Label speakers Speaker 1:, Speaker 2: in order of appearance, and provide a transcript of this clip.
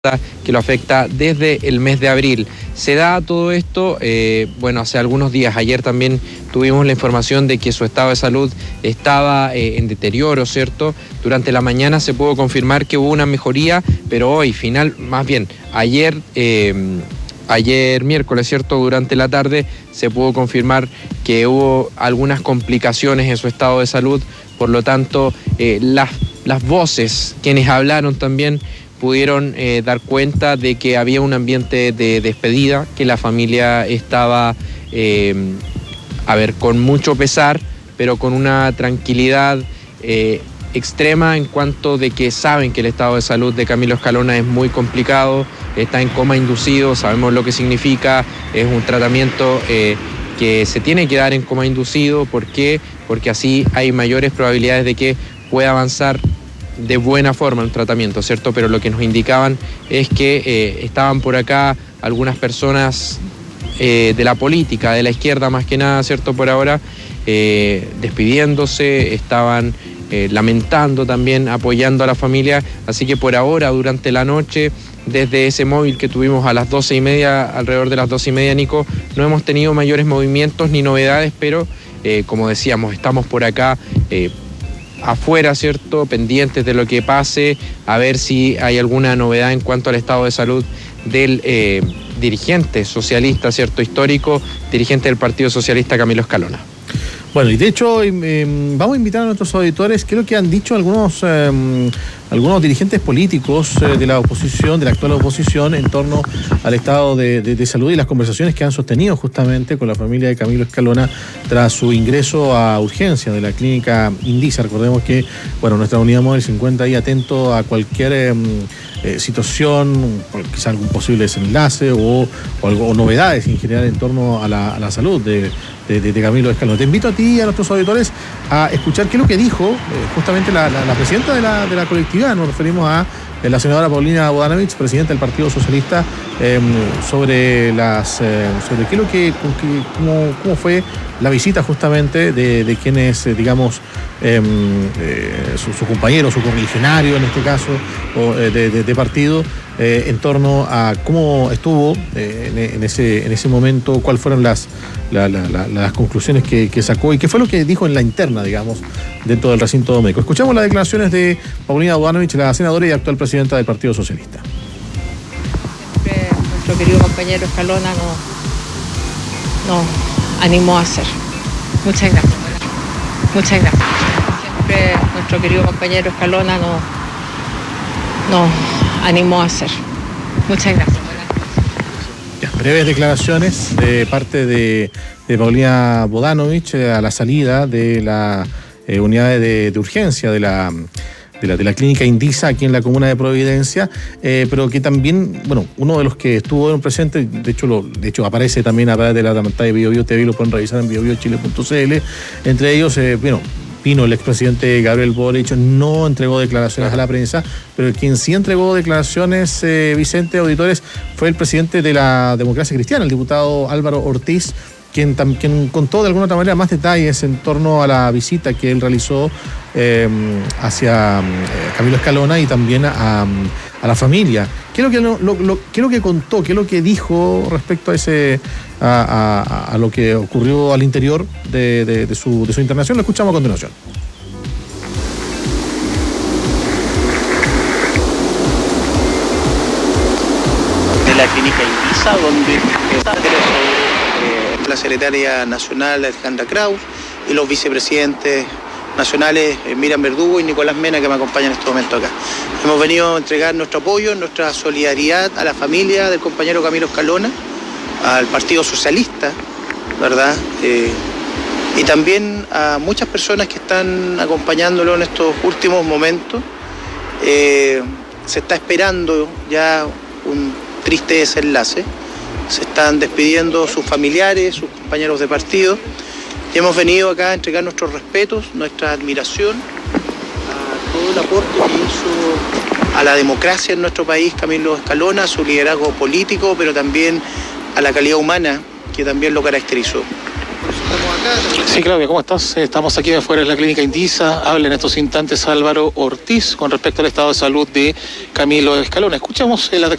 Speaker 1: que lo afecta desde el mes de abril. Se da todo esto, hace algunos días, ayer también tuvimos la información de que su estado de salud estaba en deterioro, ¿cierto? Durante la mañana se pudo confirmar que hubo una mejoría, pero hoy, ayer miércoles, ¿cierto? Durante la tarde se pudo confirmar que hubo algunas complicaciones en su estado de salud, por lo tanto, las voces, quienes hablaron también, pudieron dar cuenta de que había un ambiente de despedida, que la familia estaba, con mucho pesar, pero con una tranquilidad extrema en cuanto de que saben que el estado de salud de Camilo Escalona es muy complicado, está en coma inducido, sabemos lo que significa, es un tratamiento que se tiene que dar en coma inducido. ¿Por qué? Porque así hay mayores probabilidades de que pueda avanzar de buena forma el tratamiento, ¿cierto? Pero lo que nos indicaban es que estaban por acá algunas personas de la política, de la izquierda más que nada, ¿cierto? Por ahora, despidiéndose, estaban lamentando también, apoyando a la familia, así que por ahora, durante la noche, desde ese móvil que tuvimos a las 12:30, alrededor de las 12:30, Nico, no hemos tenido mayores movimientos ni novedades, pero como decíamos, estamos por acá afuera, ¿cierto? Pendientes de lo que pase, a ver si hay alguna novedad en cuanto al estado de salud del dirigente socialista, ¿cierto? Histórico, dirigente del Partido Socialista, Camilo Escalona.
Speaker 2: Bueno, y de hecho vamos a invitar a nuestros auditores, creo que han dicho algunos dirigentes políticos de la oposición, de la actual oposición, en torno al estado de salud y las conversaciones que han sostenido justamente con la familia de Camilo Escalona tras su ingreso a urgencia de la clínica Indisa. Recordemos que, nuestra unidad móvil 50 ahí atento a cualquier situación, quizá algún posible desenlace o novedades en general en torno a la salud de Camilo Escalona. Te invito a ti y a nuestros auditores a escuchar qué es lo que dijo justamente la presidenta de la colectividad. Nos referimos a la senadora Paulina Bodanovich, presidenta del Partido Socialista, sobre qué es lo que cómo fue la visita justamente de quienes, su compañero, su correligionario en este caso, de partido, en torno a cómo estuvo en ese momento, cuáles fueron las conclusiones que sacó y qué fue lo que dijo en la interna, dentro del recinto médico. Escuchamos las declaraciones de Paulina Bodanovich, la senadora y actual presidenta del Partido Socialista.
Speaker 3: Siempre nuestro querido compañero Escalona nos animó a hacer. Muchas gracias. Muchas gracias. Siempre nuestro querido compañero Escalona nos animó a hacer. Muchas gracias.
Speaker 2: Breves declaraciones de parte de Paulina Bodanovich a la salida de la unidad de urgencia de la clínica Indisa aquí en la comuna de Providencia, pero que también, uno de los que estuvo presente, de hecho aparece también a través de la pantalla de BioBio TV, lo pueden revisar en biobiochile.cl, entre ellos, vino el expresidente Gabriel Boric, no entregó declaraciones a la prensa, pero quien sí entregó declaraciones, Vicente, auditores, fue el presidente de la Democracia Cristiana, el diputado Álvaro Ortiz, quien contó de alguna otra manera más detalles en torno a la visita que él realizó hacia Camilo Escalona y también a la familia. ¿Qué es lo que contó? ¿Qué es lo que dijo respecto a lo que ocurrió al interior de su internación? Lo escuchamos a continuación.
Speaker 4: De la clínica Indisa, donde la secretaria nacional Alejandra Kraus y los vicepresidentes nacionales Miriam Verdugo y Nicolás Mena, que me acompañan en este momento acá. Hemos venido a entregar nuestro apoyo, nuestra solidaridad a la familia del compañero Camilo Escalona, al Partido Socialista, ¿verdad? Y también a muchas personas que están acompañándolo en estos últimos momentos. Se está esperando ya un triste desenlace. Se están despidiendo sus familiares, sus compañeros de partido. Y hemos venido acá a entregar nuestros respetos, nuestra admiración a todo el aporte que hizo a la democracia en nuestro país Camilo Escalona, a su liderazgo político, pero también a la calidad humana que también lo caracterizó.
Speaker 5: Sí, Claudia, ¿cómo estás? Estamos aquí afuera de la clínica Indisa. Habla en estos instantes Álvaro Ortiz con respecto al estado de salud de Camilo Escalona. Escuchamos la